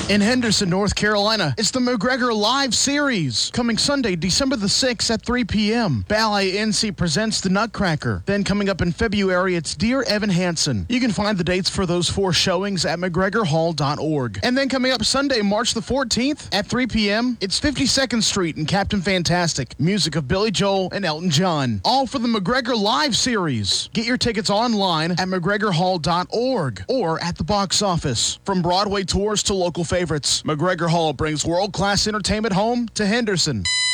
In Henderson, North Carolina, it's the McGregor Live Series, coming Sunday, December the 6th at 3 p.m. Ballet NC presents The Nutcracker. Then coming up in February, it's Dear Evan Hansen. You can find the dates for those 4 showings at McGregorHall.org. And then coming up Sunday, March the 14th at 3 p.m., it's 52nd Street and Captain Fantastic. Music of Billy Joel and Elton John. All for the McGregor Live Series. Get your tickets online at McGregorHall.org or at the box office. From Broadway tours to local favorites, McGregor Hall brings world-class entertainment home to Henderson.